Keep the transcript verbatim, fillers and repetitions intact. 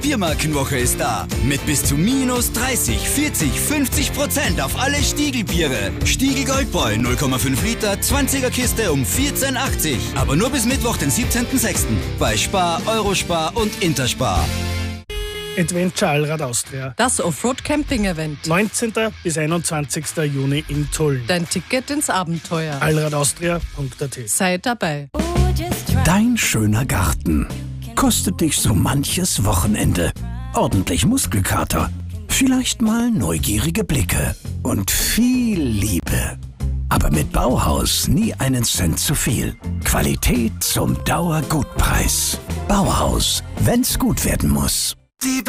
Biermarkenwoche ist da. Mit bis zu minus dreißig, vierzig, fünfzig Prozent auf alle Stiegl-Biere. Stiegl Goldbräu null Komma fünf Liter, zwanziger Kiste um vierzehn achtzig. Aber nur bis Mittwoch, den siebzehnten sechsten Bei Spar, Eurospar und Interspar. Adventure Allrad Austria. Das Offroad-Camping-Event. neunzehnten bis einundzwanzigsten Juni in Tulln. Dein Ticket ins Abenteuer. allradaustria punkt a t. Sei dabei. Dein schöner Garten kostet dich so manches Wochenende. Ordentlich Muskelkater, vielleicht mal neugierige Blicke und viel Liebe. Aber mit Bauhaus nie einen Cent zu viel. Qualität zum Dauergutpreis. Bauhaus, wenn's gut werden muss. Die